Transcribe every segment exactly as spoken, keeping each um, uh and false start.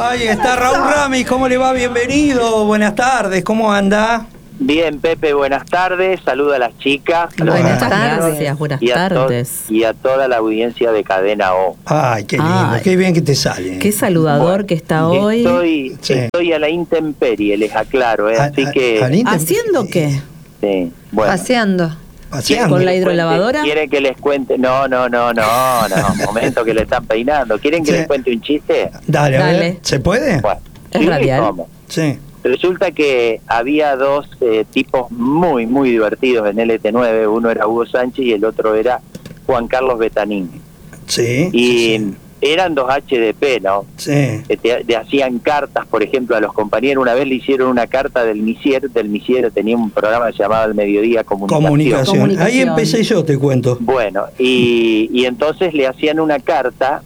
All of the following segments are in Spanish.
Ahí está Raúl Ramis, ¿cómo le va? Bienvenido, buenas tardes, ¿cómo anda? Bien, Pepe, buenas tardes, saluda a las chicas. A buenas tardes, buenas y tardes. To- y a toda la audiencia de Cadena O. Ay, qué lindo, Ay, qué bien que te sale. Qué saludador bueno, que está hoy. Estoy, sí. estoy a la intemperie, les aclaro, ¿eh? A, así a, que... a ¿Haciendo qué? Sí, bueno. Paseando. Paseando. ¿Con la hidrolavadora? ¿Quieren que les cuente? No, no, no, no, no, momento que le están peinando. ¿Quieren que sí. les cuente un chiste? Dale, a Dale. ver, ¿se puede? Bueno, es ¿sí? radial. ¿Cómo? Sí. Resulta que había dos eh, tipos muy, muy divertidos en L T nueve. Uno era Hugo Sánchez y el otro era Juan Carlos Betanini. Sí. Y sí, sí. eran dos H D P, ¿no? Sí. Que te, te hacían cartas, por ejemplo, a los compañeros. Una vez le hicieron una carta del Misier. Del Misier tenía un programa llamado El Mediodía Comunicación. Comunicación. Comunicación. Ahí empecé yo, te cuento. Bueno, y, y entonces le hacían una carta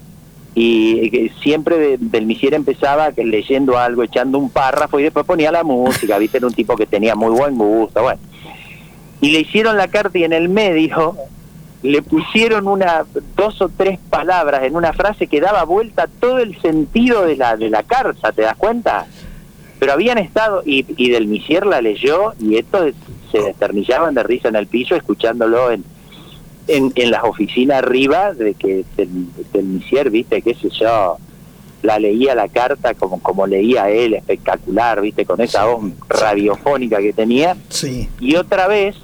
y que siempre de, del Misier empezaba que leyendo algo, echando un párrafo y después ponía la música, viste, era un tipo que tenía muy buen gusto, bueno. Y le hicieron la carta y en el medio le pusieron una dos o tres palabras en una frase que daba vuelta todo el sentido de la de la carta, ¿te das cuenta? Pero habían estado, y, y del Misier la leyó y estos se desternillaban de risa en el piso escuchándolo en En, en las oficinas arriba de que del, del Misier, viste, qué sé yo, la leía la carta como como leía él, espectacular, viste, con esa voz radiofónica que tenía. Sí. Y otra vez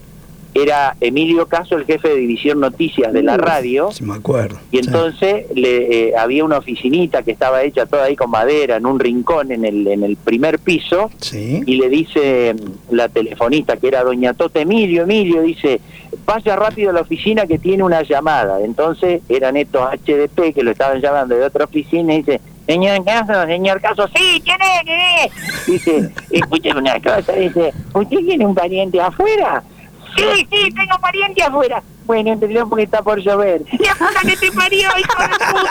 era Emilio Caso, el jefe de división noticias de la radio, Sí, me acuerdo. y entonces sí. le eh, había una oficinita que estaba hecha toda ahí con madera en un rincón en el en el primer piso, Sí. y le dice la telefonista, que era doña Tota, Emilio, Emilio, dice, vaya rápido a la oficina que tiene una llamada. Entonces eran estos H D P que lo estaban llamando de otra oficina y dice, señor Caso, señor Caso, sí, ¿quién es? ¿Quién es? Dice, escúcheme una cosa, dice, ¿usted tiene un pariente afuera? Sí, sí, tengo pariente afuera. Bueno, entendió porque está por llover. ¡La puta que te parió, hijo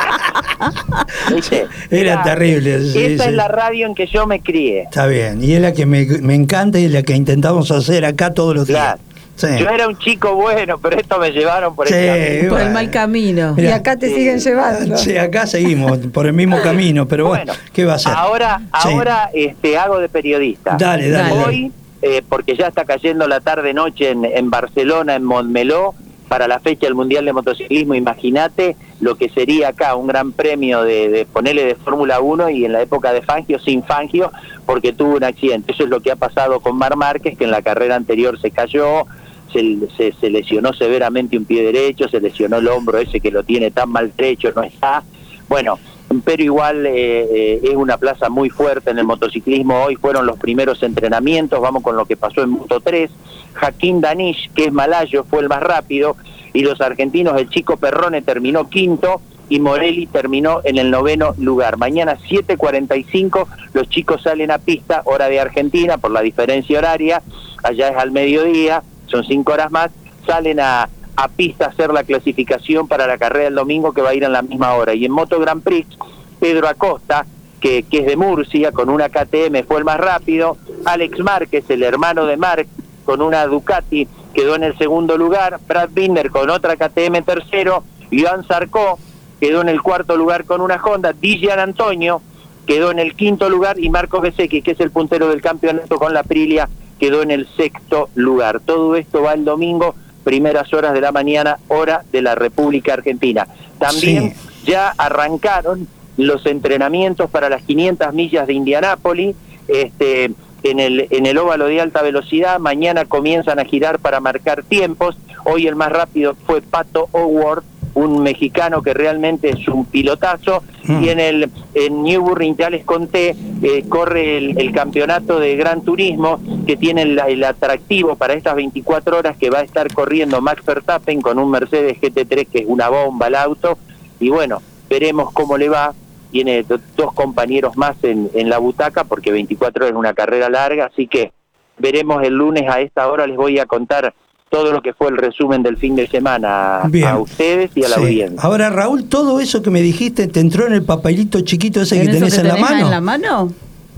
de puta! ¿Viste? Era Era, terrible. Sí, esa sí. es la radio en que yo me crié. Está bien, y es la que me, me encanta y es la que intentamos hacer acá todos los días. Claro. Sí. Yo era un chico bueno, pero esto me llevaron por Sí, el camino. Por bueno. el mal camino. Mirá. Y acá te Sí. siguen llevando. Sí, acá seguimos por el mismo camino, pero bueno, Bueno, ¿qué va a hacer? Ahora, Sí. ahora este, hago de periodista. Dale, dale. Dale. Hoy, eh, porque ya está cayendo la tarde-noche en, en Barcelona, en Montmeló, para la fecha del Mundial de Motociclismo, imagínate lo que sería acá un gran premio de, de ponerle de Fórmula uno y en la época de Fangio, sin Fangio, porque tuvo un accidente. Eso es lo que ha pasado con Marc Márquez, que en la carrera anterior se cayó, se, se, se lesionó severamente un pie derecho, se lesionó el hombro ese que lo tiene tan maltrecho, no está. Bueno, pero igual eh, eh, es una plaza muy fuerte en el motociclismo. Hoy fueron los primeros entrenamientos, vamos con lo que pasó en Moto tres. Hakim Danish, que es malayo, fue el más rápido, y los argentinos, el Chico Perrone terminó quinto y Morelli terminó en el noveno lugar. Mañana siete cuarenta y cinco los chicos salen a pista, hora de Argentina, por la diferencia horaria, allá es al mediodía, son cinco horas más, salen a, a pista a hacer la clasificación para la carrera del domingo, que va a ir en la misma hora. Y en Moto Grand Prix, Pedro Acosta, que, que es de Murcia, con una K T M fue el más rápido. Alex Márquez, el hermano de Marc, con una Ducati, quedó en el segundo lugar. Brad Binder con otra K T M tercero. Joan Zarco quedó en el cuarto lugar con una Honda. Dijan Antonio quedó en el quinto lugar, y Marcos Bezzecchi, que es el puntero del campeonato con la Aprilia, quedó en el sexto lugar. Todo esto va el domingo, primeras horas de la mañana, hora de la República Argentina. También sí. Ya arrancaron los entrenamientos para las quinientas millas de Indianápolis, este, en el, en el óvalo de alta velocidad. Mañana comienzan a girar para marcar tiempos. Hoy el más rápido fue Pato O'Ward, un mexicano que realmente es un pilotazo, mm. y en el en Nürburgring Teales Conté eh, corre el, el campeonato de Gran Turismo, que tiene el, el atractivo para estas veinticuatro horas, que va a estar corriendo Max Verstappen con un Mercedes G T tres, que es una bomba el auto, y bueno, veremos cómo le va. Tiene do, dos compañeros más en, en la butaca, porque veinticuatro horas es una carrera larga, así que veremos el lunes a esta hora. Les voy a contar todo lo que fue el resumen del fin de semana Bien. A ustedes y a la sí. audiencia. Ahora, Raúl, todo eso que me dijiste, ¿te entró en el papelito chiquito ese que ¿En tenés, eso que en, tenés la mano? en la mano?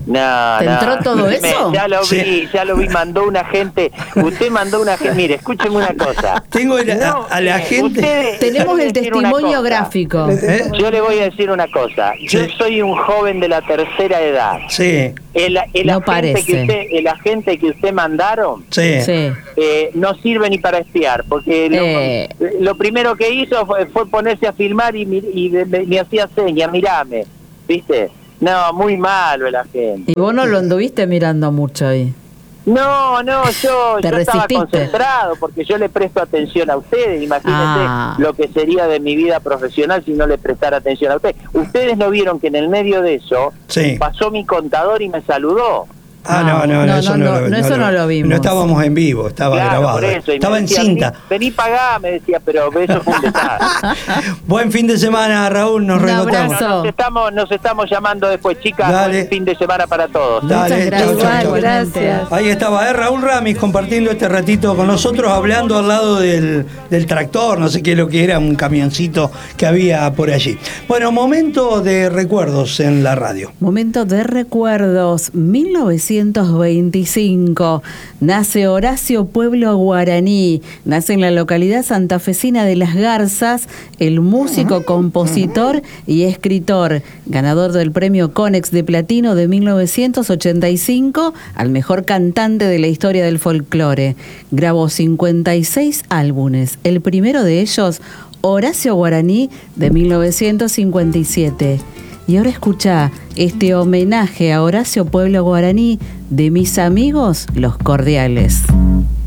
No, ¿Te no. entró todo Me- eso? Ya lo vi, Sí. ya lo vi, mandó una gente, usted mandó una gente, mire, escúcheme una cosa. Tengo el- a- a la eh, gente- ustedes- Tenemos yo le el voy a decir una testimonio cosa. gráfico. ¿Eh? Yo le voy a decir una cosa, yo Sí. soy un joven de la tercera edad. Sí, El, el No agente parece. que usted, el agente que usted mandaron sí. Sí. eh, no sirve ni para espiar, porque lo, Eh. lo primero que hizo fue, fue ponerse a filmar y, mi- y me, me hacía señas, mirame, ¿viste? No, muy malo el agente. Y vos no lo anduviste mirando mucho ahí. No, no, yo, ¿Te yo estaba resististe? concentrado porque yo le presto atención a ustedes. Imagínense Ah. lo que sería de mi vida profesional si no le prestara atención a ustedes. Ustedes no vieron que en el medio de eso Sí. pasó mi contador y me saludó. Ah, no, no, no, No, eso no, no, no, lo, no, eso no lo vimos. No estábamos en vivo, estaba Claro, grabado. por eso. Y me Estaba en decía, cinta. Vení, vení pagá, me decía, pero eso fue un desastre. Buen fin de semana, Raúl, nos Un reencontramos. abrazo. Nos estamos, nos estamos llamando después, chicas. Dale. Buen fin de semana para todos. Dale, Muchas gracias. chau, chau, chau. Igual, Gracias. Ahí estaba, ¿eh? Raúl Ramis compartiendo este ratito con nosotros, hablando al lado del, del tractor, no sé qué es lo que era, un camioncito que había por allí. Bueno, momento de recuerdos en la radio. Momento de recuerdos, mil novecientos veinticinco, nace Horacio Pueblo Guaraní, nace en la localidad santafesina de Las Garzas, el músico, compositor y escritor, ganador del premio Conex de Platino de mil novecientos ochenta y cinco al mejor cantante de la historia del folclore. Grabó cincuenta y seis álbumes, el primero de ellos, Horacio Guaraní, de mil novecientos cincuenta y siete. Y ahora escucha este homenaje a Horacio Pueblo Guaraní de Mis Amigos, Los Cordiales.